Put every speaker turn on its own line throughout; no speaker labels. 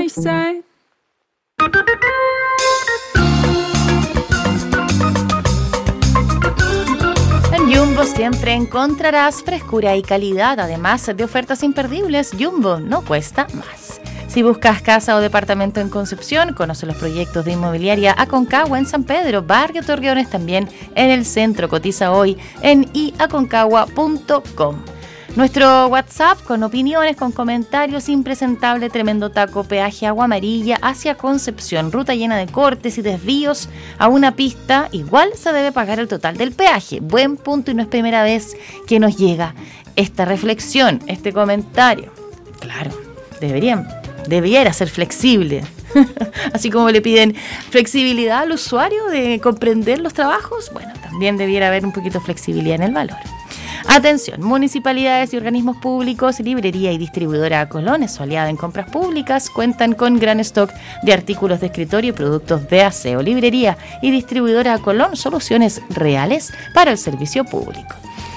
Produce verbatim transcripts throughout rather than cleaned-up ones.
side.
En Jumbo siempre encontrarás frescura y calidad, además de ofertas imperdibles. Jumbo no cuesta más. Si buscas casa o departamento en Concepción, conoce los proyectos de inmobiliaria Aconcagua en San Pedro, Barrio Torreones también en el centro. Cotiza hoy en i aconcagua punto com. Nuestro WhatsApp con opiniones, con comentarios: impresentable, tremendo taco, peaje Agua Amarilla hacia Concepción, ruta llena de cortes y desvíos a una pista, igual se debe pagar el total del peaje. Buen punto, y no es primera vez que nos llega esta reflexión, este comentario. Claro, deberían, debiera ser flexible. Así como le piden flexibilidad al usuario de comprender los trabajos, bueno, también debiera haber un poquito de flexibilidad en el valor. Atención, municipalidades y organismos públicos, librería y distribuidora Colón, su aliada en compras públicas, cuentan con gran stock de artículos de escritorio y productos de aseo. Librería y distribuidora Colón, soluciones reales para el servicio público.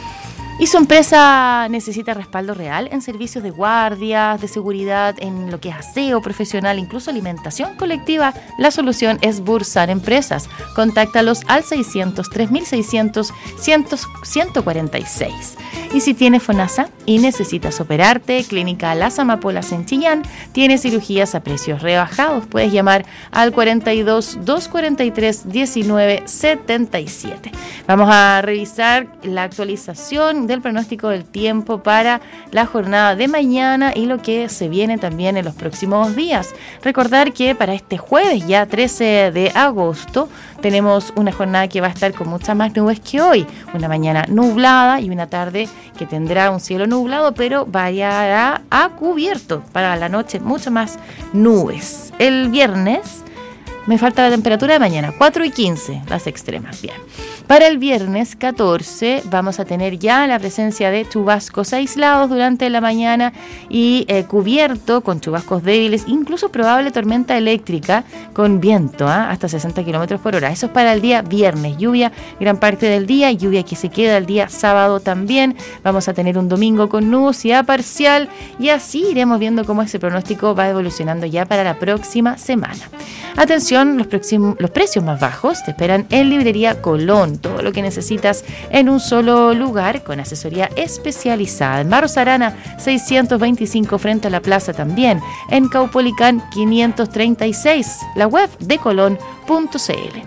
Y su empresa necesita respaldo real en servicios de guardias, de seguridad, en lo que es aseo profesional, incluso alimentación colectiva. La solución es Bursan Empresas. Contáctalos al seiscientos, tres mil seiscientos, ciento cuarenta y seis. Y si tienes FONASA y necesitas operarte, Clínica Las Amapolas en Chillán tiene cirugías a precios rebajados. Puedes llamar al cuarenta y dos, doscientos cuarenta y tres, diecinueve setenta y siete. Vamos a revisar la actualización del pronóstico del tiempo para la jornada de mañana y lo que se viene también en los próximos días. Recordar que para este jueves, ya trece de agosto, tenemos una jornada que va a estar con muchas más nubes que hoy. Una mañana nublada y una tarde que tendrá un cielo nublado, pero variará a cubierto. Para la noche, mucho más nubes. El viernes, me falta la temperatura de mañana, cuatro y quince, las extremas, bien. Para el viernes catorce vamos a tener ya la presencia de chubascos aislados durante la mañana y eh, cubierto con chubascos débiles, incluso probable tormenta eléctrica con viento ¿eh? hasta sesenta kilómetros por hora. Eso es para el día viernes, lluvia gran parte del día, lluvia que se queda el día sábado también. Vamos a tener un domingo con nubosidad parcial y así iremos viendo cómo ese pronóstico va evolucionando ya para la próxima semana. Atención, los, próximos, los precios más bajos te esperan en Librería Colón. Todo lo que necesitas en un solo lugar con asesoría especializada. En Barros Arana seiscientos veinticinco frente a la plaza también. En Caupolicán quinientos treinta y seis. La web de colón punto c l.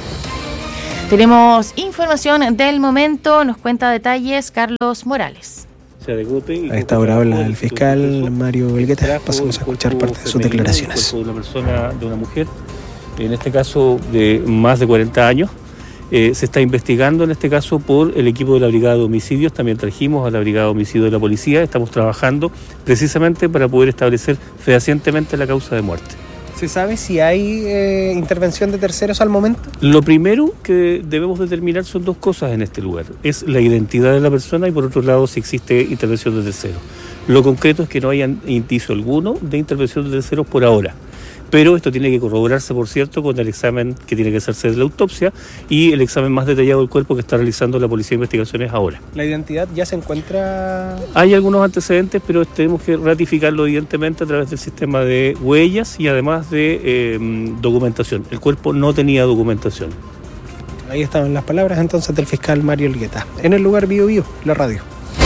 Tenemos información del momento. Nos cuenta detalles Carlos Morales.
A esta hora habla el fiscal Mario Belgueta. Pasamos a escuchar parte de sus declaraciones.
De una persona, de una mujer, en este caso de más de cuarenta años. Eh, se está investigando en este caso por el equipo de la Brigada de Homicidios. También trajimos a la Brigada de Homicidios de la Policía. Estamos trabajando precisamente para poder establecer fehacientemente la causa de muerte.
¿Se sabe si hay eh, intervención de terceros al momento?
Lo primero que debemos determinar son dos cosas en este lugar. Es la identidad de la persona y por otro lado si existe intervención de terceros. Lo concreto es que no haya indicio alguno de intervención de terceros por ahora. Pero esto tiene que corroborarse, por cierto, con el examen que tiene que hacerse de la autopsia y el examen más detallado del cuerpo que está realizando la Policía de Investigaciones ahora.
¿La identidad ya se encuentra...?
Hay algunos antecedentes, pero tenemos que ratificarlo evidentemente a través del sistema de huellas y además de eh, documentación. El cuerpo no tenía documentación.
Ahí estaban las palabras entonces del fiscal Mario Belgueta. En el lugar Bio Bio, la radio.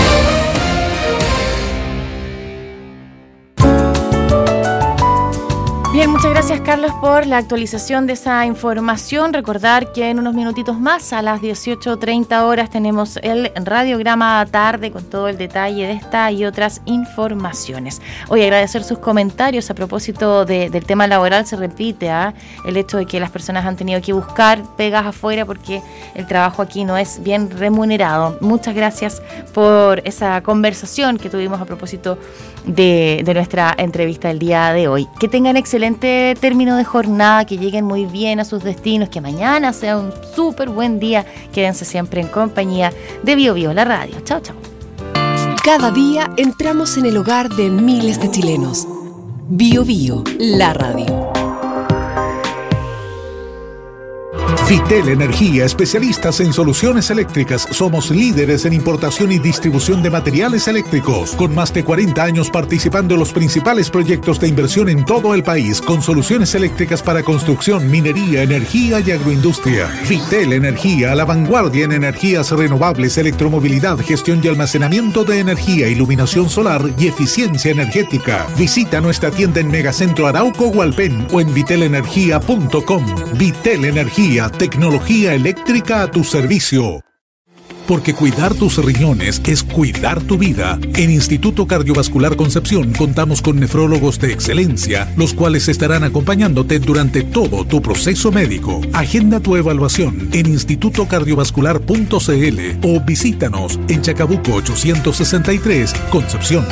Bien, muchas gracias Carlos por la actualización de esa información. Recordar que en unos minutitos más, a las dieciocho treinta horas, tenemos el radiograma tarde con todo el detalle de esta y otras informaciones. Hoy agradecer sus comentarios a propósito de, del tema laboral. Se repite ¿eh? el hecho de que las personas han tenido que buscar pegas afuera porque el trabajo aquí no es bien remunerado. Muchas gracias por esa conversación que tuvimos a propósito de, de nuestra entrevista del día de hoy. Que tengan excelente término de jornada, que lleguen muy bien a sus destinos, que mañana sea un súper buen día. Quédense siempre en compañía de Bio Bio, la radio. Chao, chao.
Cada día entramos en el hogar de miles de chilenos. Bio Bio, la radio.
Vitel Energía, especialistas en soluciones eléctricas. Somos líderes en importación y distribución de materiales eléctricos, con más de cuarenta años participando en los principales proyectos de inversión en todo el país, con soluciones eléctricas para construcción, minería, energía y agroindustria. Vitel Energía, a la vanguardia en energías renovables, electromovilidad, gestión y almacenamiento de energía, iluminación solar y eficiencia energética. Visita nuestra tienda en Megacentro Arauco, Hualpén o en vitel energía punto com. Vitel Energía, tecnología eléctrica a tu servicio. Porque cuidar tus riñones es cuidar tu vida. En Instituto Cardiovascular Concepción contamos con nefrólogos de excelencia, los cuales estarán acompañándote durante todo tu proceso médico. Agenda tu evaluación en instituto cardiovascular punto c l o visítanos en Chacabuco ochocientos sesenta y tres, Concepción.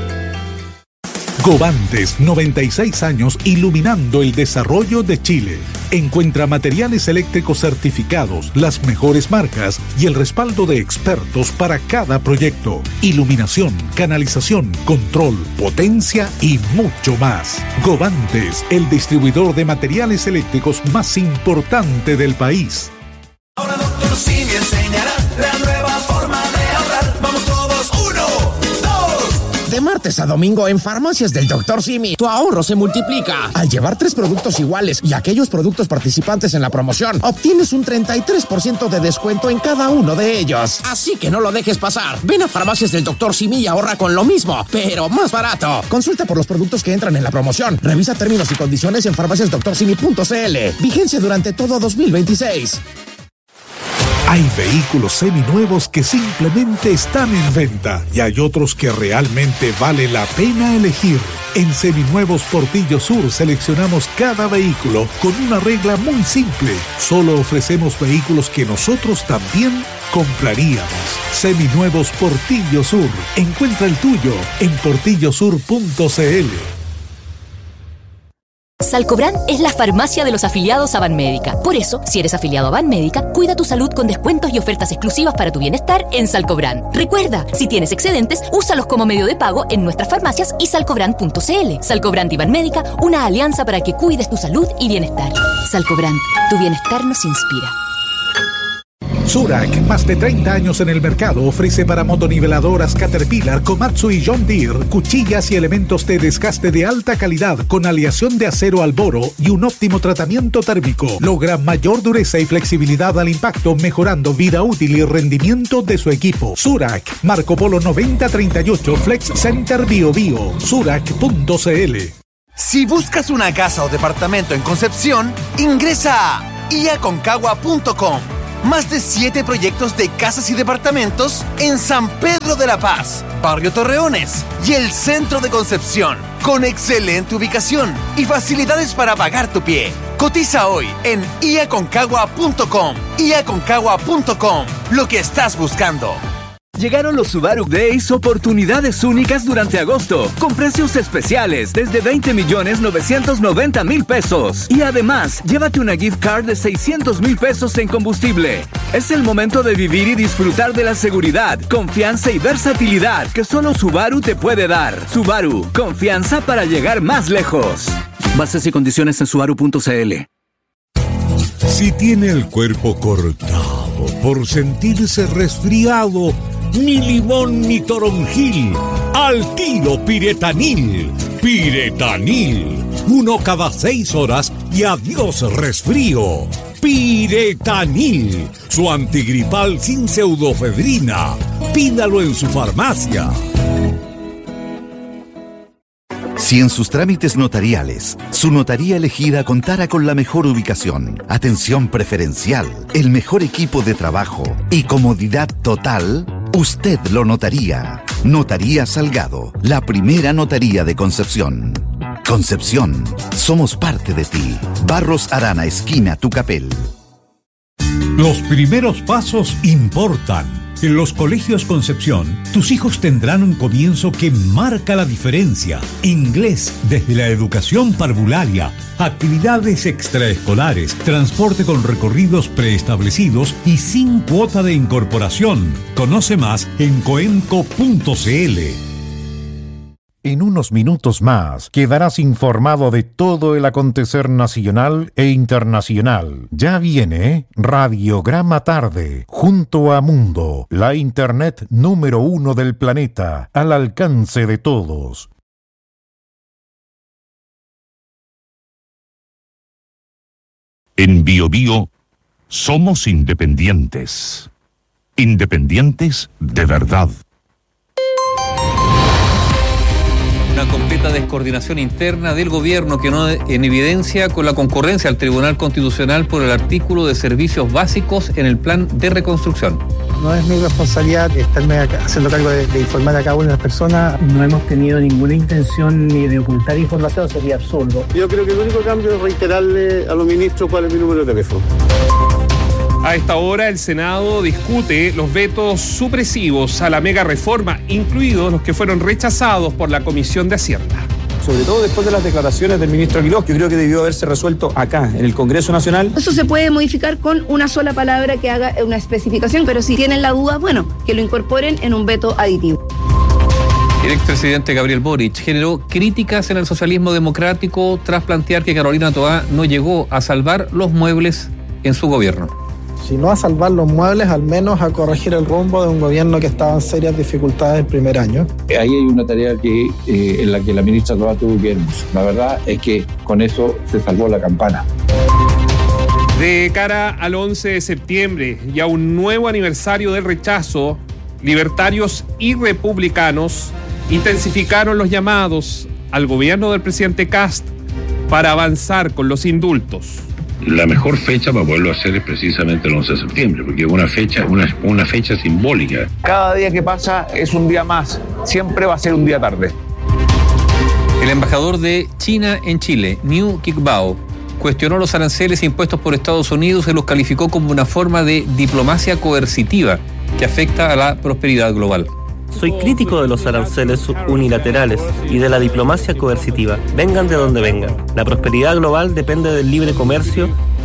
Govantes, noventa y seis años iluminando el desarrollo de Chile. Encuentra materiales eléctricos certificados, las mejores marcas y el respaldo de expertos para cada proyecto. Iluminación, canalización, control, potencia y mucho más. Govantes, el distribuidor de materiales eléctricos más importante del país.
Ahora doctor Simi enseñará la nueva forma de ahorrar. Vamos todos, uno, dos.
De martes a domingo en Farmacias del doctor Simi, tu ahorro se multiplica. Al llevar tres productos iguales y aquellos productos participantes en la promoción, obtienes un treinta y tres por ciento de descuento en cada uno de ellos. Así que no lo dejes pasar. Ven a Farmacias del doctor Simi y ahorra con lo mismo, pero más barato. Consulta por los productos que entran en la promoción. Revisa términos y condiciones en farmacias doctor simi punto c l. Vigencia durante todo dos mil veintiséis.
Hay vehículos seminuevos que simplemente están en venta y hay otros que realmente vale la pena elegir. En Seminuevos Portillo Sur seleccionamos cada vehículo con una regla muy simple. Solo ofrecemos vehículos que nosotros también compraríamos. Seminuevos Portillo Sur. Encuentra el tuyo en portillo sur punto c l.
Salcobran es la farmacia de los afiliados a Banmédica. Por eso, si eres afiliado a Banmédica, cuida tu salud con descuentos y ofertas exclusivas para tu bienestar en Salcobran. Recuerda, si tienes excedentes, úsalos como medio de pago en nuestras farmacias y salcobran punto c l. Salcobran y Banmédica, una alianza para que cuides tu salud y bienestar. Salcobran, tu bienestar nos inspira.
Zurak, más de treinta años en el mercado, ofrece para motoniveladoras Caterpillar, Komatsu y John Deere cuchillas y elementos de desgaste de alta calidad con aleación de acero al boro y un óptimo tratamiento térmico. Logra mayor dureza y flexibilidad al impacto, mejorando vida útil y rendimiento de su equipo. Zurak, Marco Polo noventa treinta y ocho, Flex Center Bio Bio, zurak punto c l.
Si buscas una casa o departamento en Concepción, ingresa a i a concagua punto com. Más de siete proyectos de casas y departamentos en San Pedro de la Paz, Barrio Torreones y el centro de Concepción, con excelente ubicación y facilidades para pagar tu pie. Cotiza hoy en i a concagua punto com. i a concagua punto com. Lo que estás buscando.
Llegaron los Subaru Days, oportunidades únicas durante agosto, con precios especiales desde veinte millones novecientos noventa mil pesos. Y además, llévate una gift card de seiscientos mil pesos en combustible. Es el momento de vivir y disfrutar de la seguridad, confianza y versatilidad que solo Subaru te puede dar. Subaru, confianza para llegar más lejos. Bases y condiciones en subaru punto c l.
Si tiene el cuerpo cortado por sentirse resfriado, ni limón ni toronjil, al tiro Piretanil. Piretanil, uno cada seis horas y adiós resfrío. Piretanil, su antigripal sin pseudofedrina. Pídalo en su farmacia.
Si en sus trámites notariales, su notaría elegida contara con la mejor ubicación, atención preferencial, el mejor equipo de trabajo y comodidad total, usted lo notaría. Notaría Salgado, la primera notaría de Concepción. Concepción, somos parte de ti. Barros Arana, esquina Tucapel.
Los primeros pasos importan. En los colegios Concepción, tus hijos tendrán un comienzo que marca la diferencia. Inglés desde la educación parvularia, actividades extraescolares, transporte con recorridos preestablecidos y sin cuota de incorporación. Conoce más en coenco punto c l.
En unos minutos más quedarás informado de todo el acontecer nacional e internacional. Ya viene Radiograma Tarde, junto a Mundo, la internet número uno del planeta, al alcance de todos.
En Bio Bio somos independientes. Independientes de verdad.
Una completa descoordinación interna del gobierno que no en evidencia con la concurrencia al Tribunal Constitucional por el artículo de servicios básicos en el plan de reconstrucción.
No es mi responsabilidad estarme haciendo cargo de, de informar a cada una de las personas.
No hemos tenido ninguna intención ni de ocultar información, sería absurdo.
Yo creo que el único cambio es reiterarle a los ministros cuál es mi número de teléfono.
A esta hora el Senado discute los vetos supresivos a la mega reforma, incluidos los que fueron rechazados por la Comisión de Hacienda.
Sobre todo después de las declaraciones del ministro Aguiló, yo creo que debió haberse resuelto acá, en el Congreso Nacional.
Eso se puede modificar con una sola palabra que haga una especificación, pero si tienen la duda, bueno, que lo incorporen en un veto aditivo.
El expresidente Gabriel Boric generó críticas en el socialismo democrático tras plantear que Carolina Toá no llegó a salvar los muebles en su gobierno.
Si no a salvar los muebles, al menos a corregir el rumbo de un gobierno que estaba en serias dificultades el primer año.
Ahí hay una tarea que, eh, en la que la ministra Toá tuvo que ir. La verdad es que con eso se salvó la campana.
De cara al once de septiembre y a un nuevo aniversario del rechazo, libertarios y republicanos intensificaron los llamados al gobierno del presidente Kast para avanzar con los indultos.
La mejor fecha para poderlo hacer es precisamente el once de septiembre, porque es una fecha, una, una fecha simbólica.
Cada día que pasa es un día más, siempre va a ser un día tarde.
El embajador de China en Chile, Niu Qiqbao, cuestionó los aranceles impuestos por Estados Unidos y los calificó como una forma de diplomacia coercitiva que afecta a la prosperidad global.
Soy crítico de los aranceles unilaterales y de la diplomacia coercitiva. Vengan de donde vengan. La prosperidad global depende del libre comercio.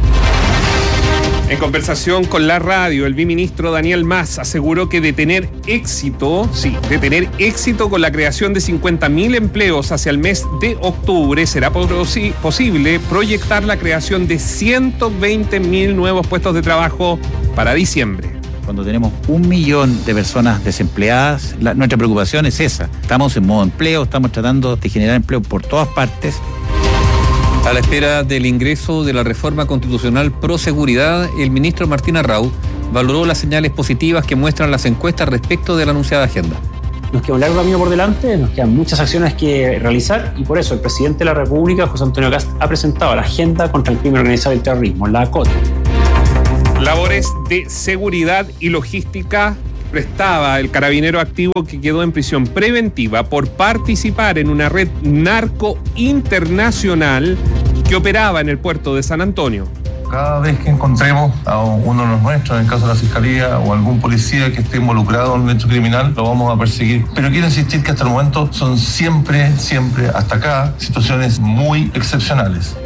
En conversación con la radio, el viceministro Daniel Mas aseguró que de tener éxito, sí, de tener éxito con la creación de cincuenta mil empleos hacia el mes de octubre, será posi- posible proyectar la creación de ciento veinte mil nuevos puestos de trabajo para diciembre.
Cuando tenemos un millón de personas desempleadas, la, nuestra preocupación es esa. Estamos en modo empleo, estamos tratando de generar empleo por todas partes.
A la espera del ingreso de la reforma constitucional pro seguridad, el ministro Martín Arrau valoró las señales positivas que muestran las encuestas respecto de la anunciada agenda.
Nos queda un largo camino por delante, nos quedan muchas acciones que realizar y por eso el presidente de la República, José Antonio Kast, ha presentado la Agenda contra el Crimen Organizado y el Terrorismo, la ACOT.
Labores de seguridad y logística prestaba el carabinero activo que quedó en prisión preventiva por participar en una red narco internacional que operaba en el puerto de San Antonio.
Cada vez que encontremos a uno de los nuestros, en el caso de la Fiscalía, o algún policía que esté involucrado en un hecho criminal, lo vamos a perseguir. Pero quiero insistir que hasta el momento son siempre, siempre, hasta acá, situaciones muy excepcionales.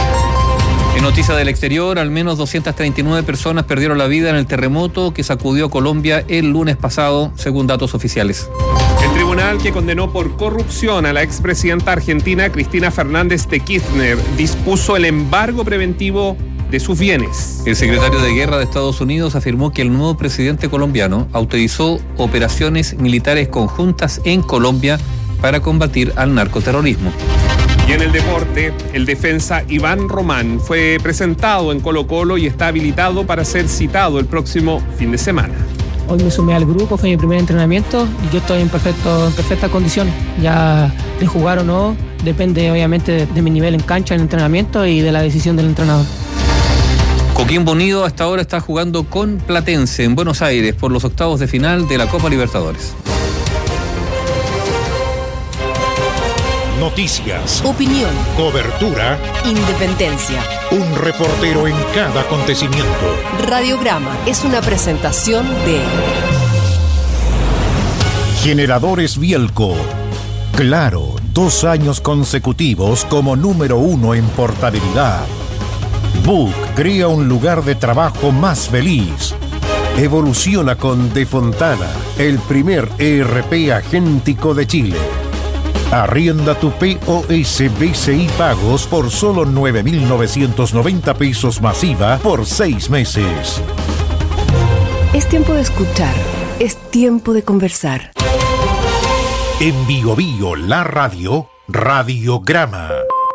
En noticia del exterior, al menos doscientas treinta y nueve personas perdieron la vida en el terremoto que sacudió Colombia el lunes pasado, según datos oficiales.
El tribunal que condenó por corrupción a la expresidenta argentina Cristina Fernández de Kirchner dispuso el embargo preventivo de sus bienes.
El secretario de Guerra de Estados Unidos afirmó que el nuevo presidente colombiano autorizó operaciones militares conjuntas en Colombia para combatir al narcoterrorismo.
Y en el deporte, el defensa Iván Román fue presentado en Colo-Colo y está habilitado para ser citado el próximo fin de semana.
Hoy me sumé al grupo, fue mi primer entrenamiento y yo estoy en, perfecto, en perfectas condiciones. Ya de jugar o no, depende obviamente de, de mi nivel en cancha, en entrenamiento y de la decisión del entrenador.
Coquimbo Unido hasta ahora está jugando con Platense en Buenos Aires por los octavos de final de la Copa Libertadores.
Noticias,
opinión,
cobertura,
independencia.
Un reportero en cada acontecimiento.
Radiograma es una presentación de
Generadores Bielco. Claro, dos años consecutivos como número uno en portabilidad. Book crea un lugar de trabajo más feliz. Evoluciona con De Fontana, el primer E R P agéntico de Chile. Arrienda tu P O S B C I Pagos por solo nueve mil novecientos noventa pesos masiva por seis meses.
Es tiempo de escuchar. Es tiempo de conversar.
En Bio Bio, la radio, Radiograma.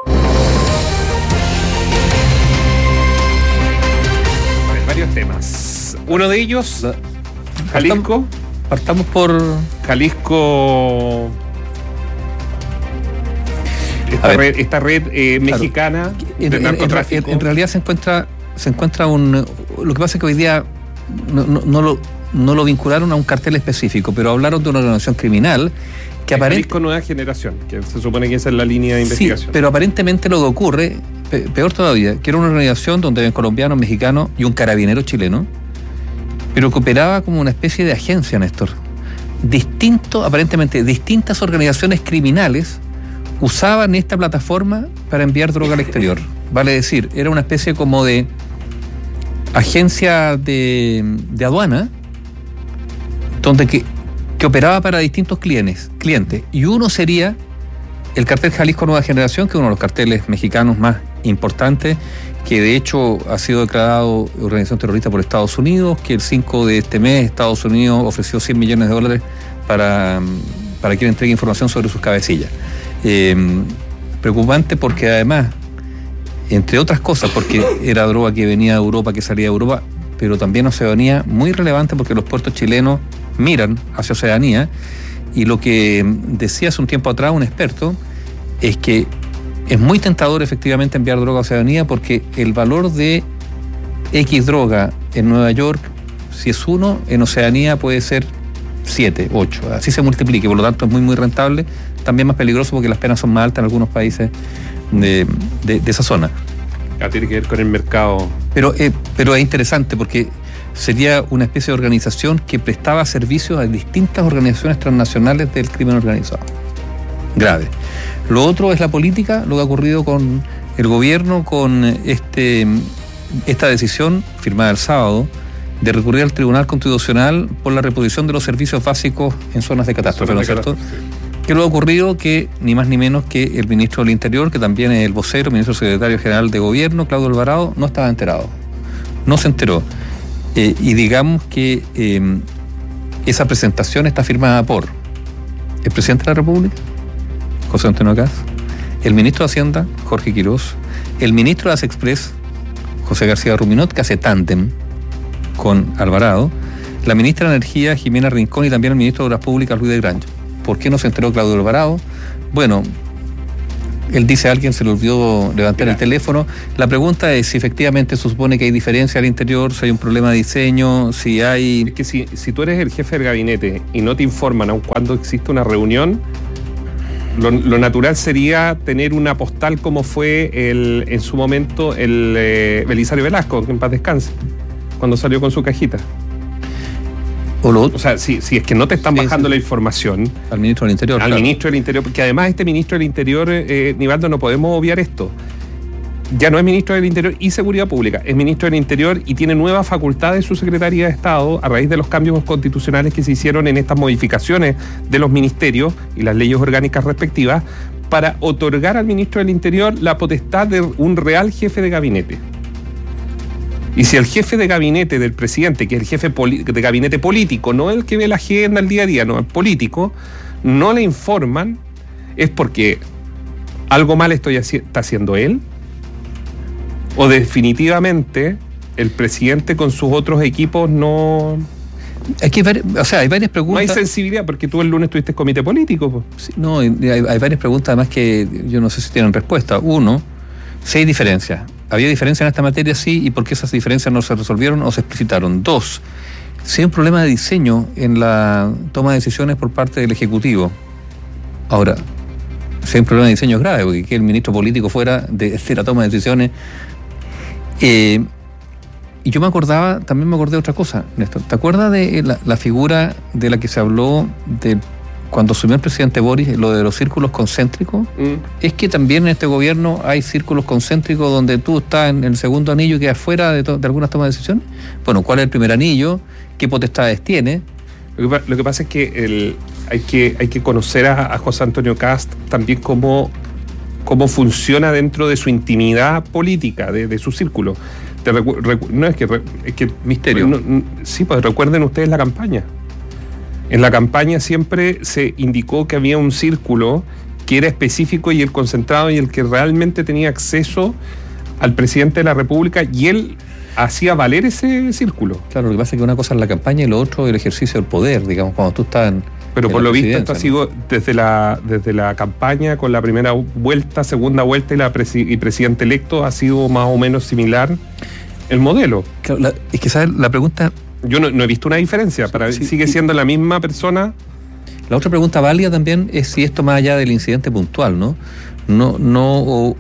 Varios temas. Uno de ellos, Jalisco.
Partamos por
Jalisco. Esta
ver,
red, esta red eh,
claro,
mexicana
en,
de
en,
narcotráfico.
en, en realidad se encuentra, se encuentra un. Lo que pasa es que hoy día no, no, no, lo, no lo vincularon a un cartel específico, pero hablaron de una organización criminal que aparentemente.
Jalisco Nueva Generación, que se supone que esa es la línea de investigación.
Sí, pero aparentemente lo que ocurre, pe peor todavía, que era una organización donde había colombianos, mexicanos y un carabinero chileno, pero que operaba como una especie de agencia, Néstor. Distinto, aparentemente, distintas organizaciones criminales usaban esta plataforma para enviar droga al exterior. Vale decir, era una especie como de agencia de, de aduana, donde que, que operaba para distintos clientes, clientes. Y uno sería el cartel Jalisco Nueva Generación, que es uno de los carteles mexicanos más importantes, que de hecho ha sido declarado organización terrorista por Estados Unidos, que el cinco de este mes Estados Unidos ofreció cien millones de dólares para, para que entregue información sobre sus cabecillas. Eh, preocupante porque además, entre otras cosas, porque era droga que venía de Europa, que salía de Europa, pero también Oceanía, muy relevante porque los puertos chilenos miran hacia Oceanía, y lo que decía hace un tiempo atrás un experto es que es muy tentador efectivamente enviar droga a Oceanía, porque el valor de X droga en Nueva York, si es uno, en Oceanía puede ser siete, ocho, así se multiplique, por lo tanto es muy muy rentable, también más peligroso porque las penas son más altas en algunos países de, de, de esa zona.
Ya tiene que ver con el mercado.
Pero, eh, pero es interesante porque sería una especie de organización que prestaba servicios a distintas organizaciones transnacionales del crimen organizado. Grave. Lo otro es la política, lo que ha ocurrido con el gobierno, con este esta decisión firmada el sábado de recurrir al Tribunal Constitucional por la reposición de los servicios básicos en zonas de catástrofe, ¿no es cierto? Que lo ha ocurrido que ni más ni menos que el ministro del Interior, que también es el vocero, ministro secretario general de Gobierno, Claudio Alvarado, no estaba enterado. No se enteró. Eh, y digamos que eh, esa presentación está firmada por el presidente de la República, José Antonio Kast, el ministro de Hacienda, Jorge Quirós, el ministro de Asexpress, José García Ruminot, que hace tándem con Alvarado, la ministra de Energía, Jimena Rincón, y también el ministro de Obras Públicas, Luis de Granjo. ¿Por qué no se enteró Claudio Alvarado? Bueno, él dice a alguien se le olvidó levantar Mira. el teléfono. La pregunta es si efectivamente se supone que hay diferencia al interior, si hay un problema de diseño, si hay...
Es que si, si tú eres el jefe del gabinete y no te informan aun cuando existe una reunión, lo, lo natural sería tener una postal como fue el, en su momento el eh, Belisario Velasco, que en paz descanse, cuando salió con su cajita. O, lo, o sea, si, si es que no te están sí, bajando sí. la información...
Al ministro del Interior.
Al
claro.
ministro del Interior, porque además este ministro del Interior, eh, Nivaldo, no podemos obviar esto. Ya no es ministro del Interior y Seguridad Pública, es ministro del Interior y tiene nuevas facultades en su Secretaría de Estado a raíz de los cambios constitucionales que se hicieron en estas modificaciones de los ministerios y las leyes orgánicas respectivas para otorgar al ministro del Interior la potestad de un real jefe de gabinete. Y si el jefe de gabinete del presidente, que es el jefe de gabinete político, no el que ve la agenda el día a día, no, el político, no le informan, es porque algo mal estoy haci- está haciendo él, o definitivamente el presidente con sus otros equipos no...
Hay que ver, o sea, hay varias preguntas.
No hay sensibilidad, porque tú el lunes tuviste en comité político. Pues.
Sí, no, hay, hay varias preguntas además que yo no sé si tienen respuesta. Uno, si hay diferencias. ¿Había diferencia en esta materia? Sí. ¿Y por qué esas diferencias no se resolvieron o se explicitaron? Dos, si hay un problema de diseño en la toma de decisiones por parte del Ejecutivo. Ahora, si hay un problema de diseño grave, porque que el ministro político fuera de, de la toma de decisiones. Eh, y yo me acordaba, también me acordé de otra cosa, Néstor. ¿Te acuerdas de la, la figura de la que se habló de cuando asumió el presidente Boris, lo de los círculos concéntricos? Mm. Es que también en este gobierno hay círculos concéntricos donde tú estás en el segundo anillo y quedas fuera de, to- de algunas tomas de decisiones. Bueno, ¿cuál es el primer anillo? ¿Qué potestades tiene?
Lo que, lo que pasa es que el, hay que, hay que conocer a, a José Antonio Kast también cómo, cómo funciona dentro de su intimidad política, de, de su círculo. Te recu- recu- no es que, es que
misterio.
No, no, sí, pues recuerden ustedes la campaña. En la campaña siempre se indicó que había un círculo que era específico y el concentrado y el que realmente tenía acceso al presidente de la República, y él hacía valer ese círculo.
Claro, lo que pasa es que una cosa es la campaña y lo otro el ejercicio del poder, digamos, cuando tú estás en...
Pero
en
por
la
lo visto esto ha
¿no?
sido desde la, desde la campaña con la primera vuelta, segunda vuelta y la presi- y presidente electo ha sido más o menos similar el modelo.
Claro, la, es que ¿sabes? La pregunta...
Yo no, no he visto una diferencia, para
sí,
sigue
sí.
siendo la misma persona.
La otra pregunta válida también es si esto, más allá del incidente puntual, ¿no? No, no, o,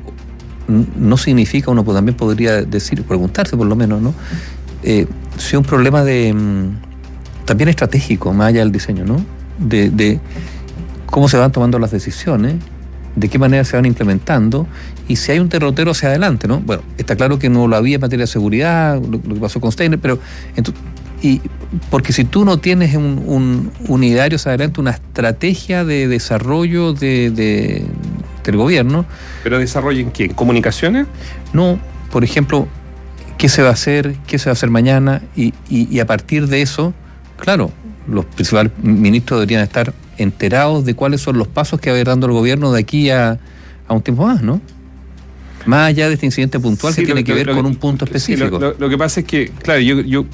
no significa, uno también podría decir, preguntarse por lo menos, ¿no? Eh, si es un problema de también estratégico, más allá del diseño, ¿no? De, de cómo se van tomando las decisiones, de qué manera se van implementando y si hay un derrotero hacia adelante, ¿no? Bueno, está claro que no lo había en materia de seguridad, lo, lo que pasó con Steiner, pero entonces, y porque si tú no tienes un, un, un ideario hacia adelante, una estrategia de desarrollo de, de, del gobierno.
¿Pero desarrollo en qué? ¿En comunicaciones?
No, por ejemplo, ¿qué se va a hacer? ¿Qué se va a hacer mañana? Y, y, y a partir de eso, claro, los principales ministros deberían estar enterados de cuáles son los pasos que va a ir dando el gobierno de aquí a, a un tiempo más, ¿no? Más allá de este incidente puntual sí, que tiene lo, que ver lo, con un punto específico.
Sí, lo, lo, lo que pasa es que, claro, yo, yo,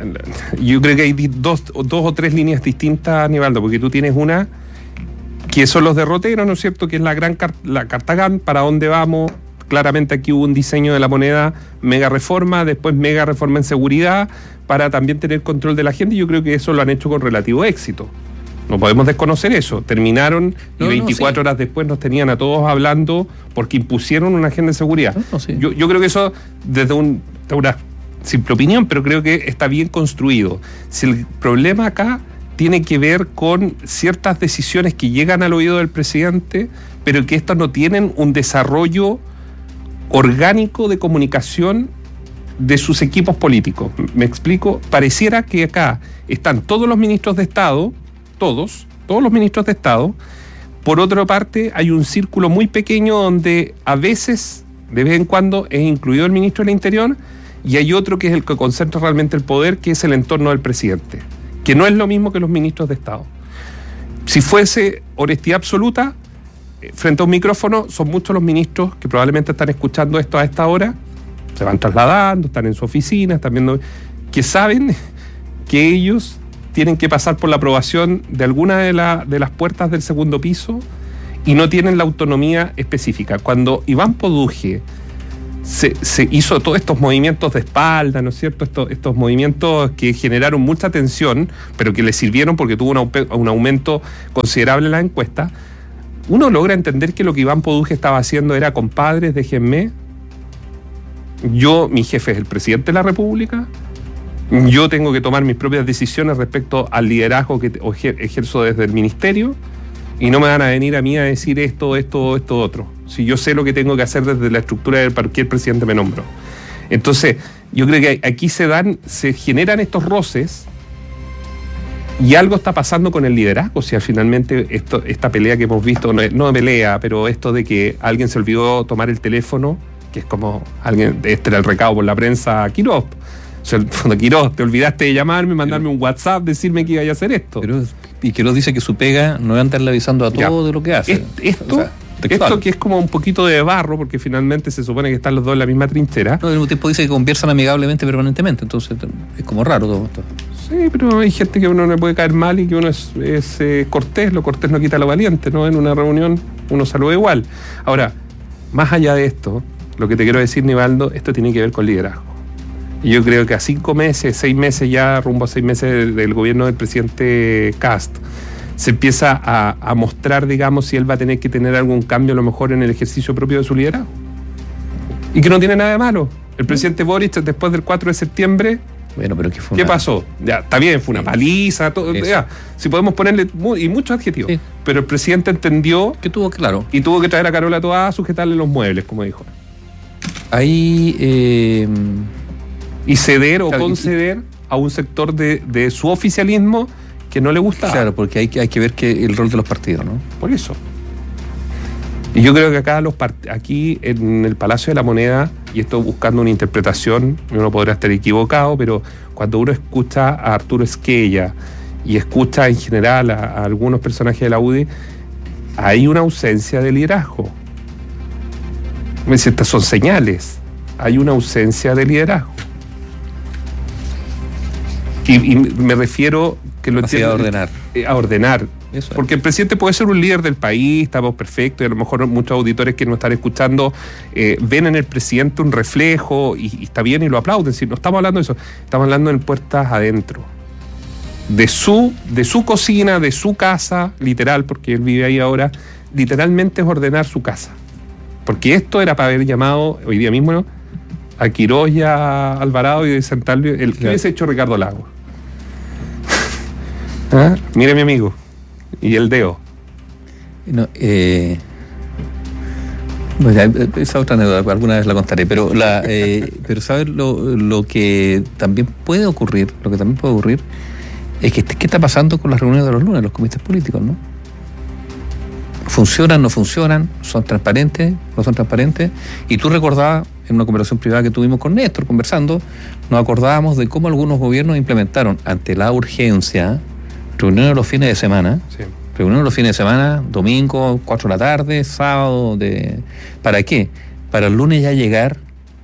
yo creo que hay dos, dos o tres líneas distintas, Nivaldo, porque tú tienes una que son los derroteros, ¿no es cierto?, que es la gran car- la Cartagán, para dónde vamos. Claramente aquí hubo un diseño de la moneda, mega reforma, después mega reforma en seguridad, para también tener control de la gente, y yo creo que eso lo han hecho con relativo éxito. No podemos desconocer eso. Terminaron no, y veinticuatro no, sí. horas después nos tenían a todos hablando porque impusieron una agenda de seguridad. No, no, sí. yo, yo creo que eso, desde un, de una simple opinión, pero creo que está bien construido. Si el problema acá tiene que ver con ciertas decisiones que llegan al oído del presidente, pero que estas no tienen un desarrollo orgánico de comunicación de sus equipos políticos. ¿Me explico? Pareciera que acá están todos los ministros de Estado, todos, todos los ministros de Estado. Por otra parte, hay un círculo muy pequeño donde a veces, de vez en cuando, es incluido el ministro del Interior, y hay otro que es el que concentra realmente el poder, que es el entorno del presidente, que no es lo mismo que los ministros de Estado. Si fuese honestidad absoluta, frente a un micrófono, son muchos los ministros que probablemente están escuchando esto a esta hora, se van trasladando, están en su oficina, están viendo, que saben que ellos tienen que pasar por la aprobación de alguna de, la, de las puertas del segundo piso y no tienen la autonomía específica. Cuando Iván Poduje se, se hizo todos estos movimientos de espalda, ¿no es cierto?, estos, estos movimientos que generaron mucha tensión, pero que le sirvieron porque tuvo un, un aumento considerable en la encuesta, uno logra entender que lo que Iván Poduje estaba haciendo era: compadres, déjenme, yo, mi jefe es el presidente de la República, yo tengo que tomar mis propias decisiones respecto al liderazgo que ejerzo desde el ministerio, y no me van a venir a mí a decir esto, esto, esto, otro. Si yo sé lo que tengo que hacer desde la estructura del para qué el presidente me nombró. Entonces, yo creo que aquí se dan, se generan estos roces, y algo está pasando con el liderazgo. O sea, finalmente esto, esta pelea que hemos visto, no, no pelea, pero esto de que alguien se olvidó tomar el teléfono, que es como alguien, este era el recado por la prensa a Quirós. O sea, Quirós, te olvidaste de llamarme, mandarme un WhatsApp, decirme que iba a hacer esto.
Pero, y Quirós dice que su pega no va a andarle avisando a todo ya. de lo que hace.
Esto, o sea, esto que es como un poquito de barro, porque finalmente se supone que están los dos en la misma trinchera.
No, al mismo tiempo dice que conversan amigablemente permanentemente, entonces es como raro todo esto.
Sí, pero hay gente que uno no le puede caer mal y que uno es, es eh, cortés, lo cortés no quita lo valiente, ¿no? En una reunión uno saluda igual. Ahora, más allá de esto, lo que te quiero decir, Nivaldo, esto tiene que ver con liderazgo. Y yo creo que a cinco meses, seis meses ya, rumbo a seis meses del, del gobierno del presidente Kast, se empieza a, a mostrar, digamos, si él va a tener que tener algún cambio a lo mejor en el ejercicio propio de su liderazgo. Y que no tiene nada de malo. El presidente Boric, después del cuatro de septiembre,
bueno, pero ¿qué fue?
¿Qué
una...
pasó? Ya, está bien, fue una paliza, todo, ya, si podemos ponerle muy, y muchos adjetivos. Sí. Pero el presidente entendió
que tuvo claro
y tuvo que traer a Carola Toá a sujetarle los muebles, como dijo.
Ahí eh...
y ceder o claro, conceder a un sector de, de su oficialismo que no le gustaba.
Claro, porque hay que, hay que ver que el rol de los partidos, ¿no?
Por eso. Y yo creo que acá los part- aquí en el Palacio de la Moneda, y esto buscando una interpretación, uno podrá estar equivocado, pero cuando uno escucha a Arturo Esquella y escucha en general a, a algunos personajes de la U D I, hay una ausencia de liderazgo. Estas son señales. Hay una ausencia de liderazgo. Y, y me refiero que lo
Así, a ordenar.
Eh, a ordenar.
Eso es.
Porque el presidente puede ser un líder del país, estamos perfectos, y a lo mejor muchos auditores que nos están escuchando eh, ven en el presidente un reflejo y, y está bien y lo aplauden. Si no estamos hablando de eso, estamos hablando en puertas adentro. De su, de su cocina, de su casa, literal, porque él vive ahí ahora, literalmente es ordenar su casa. Porque esto era para haber llamado, hoy día mismo, ¿no?, a Quiroz y a Alvarado y de sentarle, el que hubiese hecho Ricardo Lagos. ¿Ah? Mire, mi amigo. Y el Deo.
No, eh, bueno, esa otra anécdota, alguna vez la contaré, pero la, eh, pero sabes lo, lo que también puede ocurrir, lo que también puede ocurrir es que qué está pasando con las reuniones de los lunes, los comités políticos, ¿no? ¿Funcionan, no funcionan? ¿Son transparentes, no son transparentes? Y tú recordabas, en una conversación privada que tuvimos con Néstor, conversando, nos acordábamos de cómo algunos gobiernos implementaron, ante la urgencia, reuniones los fines de semana,
sí.
reuniones los fines de semana, domingo, cuatro de la tarde, sábado, de ¿para qué? Para el lunes ya llegar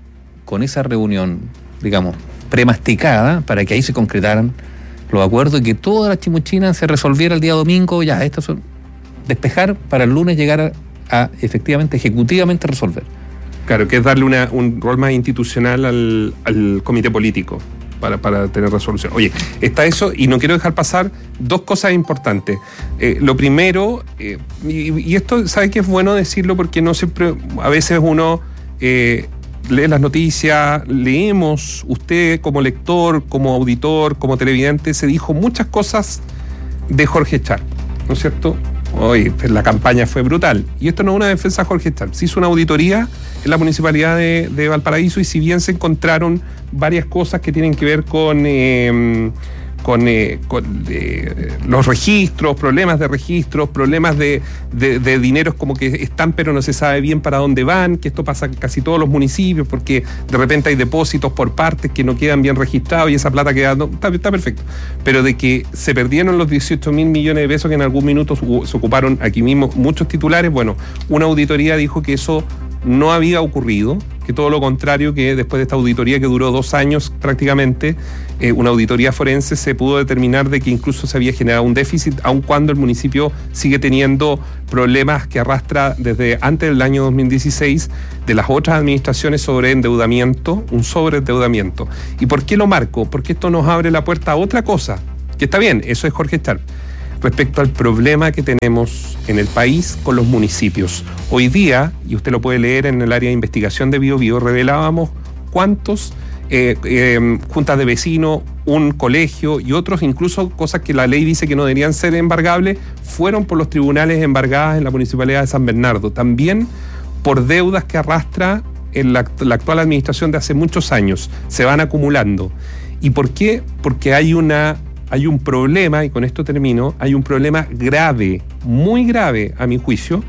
con esa reunión, digamos, premasticada, para que ahí se concretaran los acuerdos y que toda la chimuchina se resolviera el día domingo, ya, estos son, despejar para el lunes llegar a, a efectivamente, ejecutivamente resolver.
Claro, que es darle una, un rol más institucional al, al comité político para, para tener resolución. Oye, está eso, y no quiero dejar pasar dos cosas importantes. Eh, lo primero, eh, y, y esto, ¿sabe qué es bueno decirlo? Porque no siempre, a veces uno eh, lee las noticias, leemos, usted como lector, como auditor, como televidente, se dijo muchas cosas de Jorge Char, ¿no es cierto? Hoy la campaña fue brutal. Y esto no es una defensa de Jorge Char. Se hizo una auditoría en la municipalidad de, de Valparaíso y si bien se encontraron varias cosas que tienen que ver con, eh, con, eh, con eh, los registros, problemas de registros, problemas de, de, de dineros como que están pero no se sabe bien para dónde van, que esto pasa en casi todos los municipios porque de repente hay depósitos por partes que no quedan bien registrados y esa plata queda, no, está, está perfecto, pero de que se perdieron los dieciocho mil millones de pesos que en algún minuto se ocuparon aquí mismo muchos titulares, bueno, una auditoría dijo que eso no había ocurrido, que todo lo contrario, que después de esta auditoría que duró dos años prácticamente, eh, una auditoría forense, se pudo determinar de que incluso se había generado un déficit, aun cuando el municipio sigue teniendo problemas que arrastra desde antes del año dos mil dieciséis de las otras administraciones sobre endeudamiento, un sobreendeudamiento. ¿Y por qué lo marco? Porque esto nos abre la puerta a otra cosa, que está bien, eso es Jorge Char, respecto al problema que tenemos en el país con los municipios. Hoy día, y usted lo puede leer en el área de investigación de Bio Bio, revelábamos cuántos eh, eh, juntas de vecinos, un colegio y otros, incluso cosas que la ley dice que no deberían ser embargables, fueron por los tribunales embargadas en la Municipalidad de San Bernardo. También por deudas que arrastra en la, la actual administración de hace muchos años. Se van acumulando. ¿Y por qué? Porque hay una... Hay un problema, y con esto termino, hay un problema grave, muy grave a mi juicio,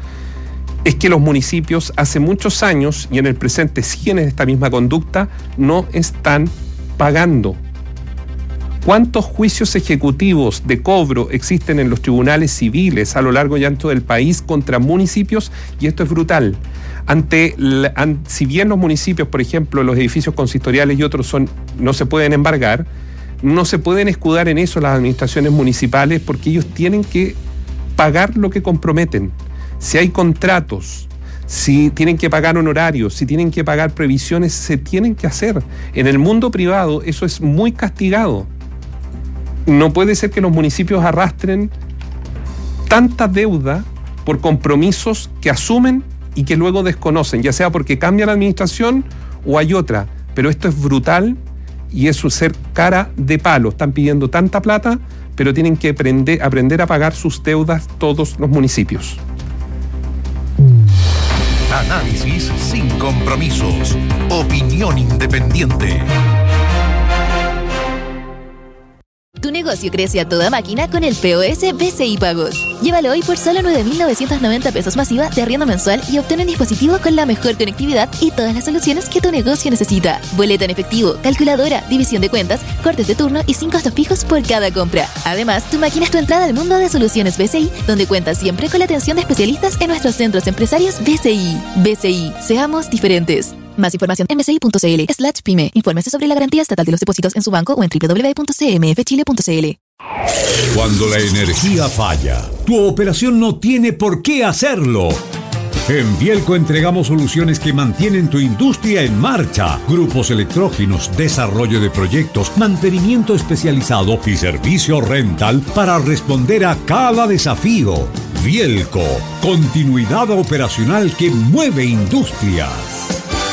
es que los municipios hace muchos años, y en el presente siguen en esta misma conducta, no están pagando. ¿Cuántos juicios ejecutivos de cobro existen en los tribunales civiles a lo largo y ancho del país contra municipios? Y esto es brutal. Ante, la, an, si bien los municipios, por ejemplo, los edificios consistoriales y otros son, no se pueden embargar, no se pueden escudar en eso las administraciones municipales porque ellos tienen que pagar lo que comprometen. Si hay contratos, si tienen que pagar honorarios, si tienen que pagar previsiones, se tienen que hacer. En el mundo privado eso es muy castigado. No puede ser que los municipios arrastren tanta deuda por compromisos que asumen y que luego desconocen, ya sea porque cambia la administración o hay otra. Pero esto es brutal. Y es ser cara de palo. Están pidiendo tanta plata, pero tienen que aprender, aprender a pagar sus deudas todos los municipios.
Análisis sin compromisos. Opinión independiente.
Tu negocio negocio crece a toda máquina con el P O S B C I Pagos. Llévalo hoy por solo nueve mil novecientos noventa pesos masiva de arriendo mensual y obtén un dispositivo con la mejor conectividad y todas las soluciones que tu negocio necesita. Boleta en efectivo, calculadora, división de cuentas, cortes de turno y sin costos fijos por cada compra. Además, tu máquina es tu entrada al mundo de soluciones B C I, donde cuentas siempre con la atención de especialistas en nuestros centros empresarios B C I. B C I, seamos diferentes. Más información en mci.cl slash pyme. Infórmese sobre la garantía estatal de los depósitos en su banco o en doble u doble u doble u punto c m f chile punto c l.
Cuando la energía falla, tu operación no tiene por qué hacerlo. En Bielco entregamos soluciones que mantienen tu industria en marcha. Grupos electrógenos, desarrollo de proyectos, mantenimiento especializado y servicio rental para responder a cada desafío. Bielco, continuidad operacional que mueve industria.